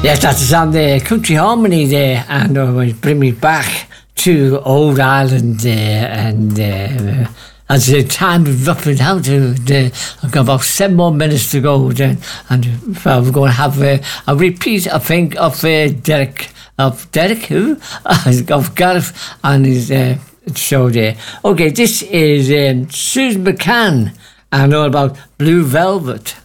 Yes, that is on the Country Harmony there, and it will bring me back to old Ireland there, and as the time is roughing out, I've got about 7 more minutes to go then, and we're going to have a repeat, I think, of Derek who? Of Gareth and his show there. Okay, this is Susan McCann and all about Blue Velvet.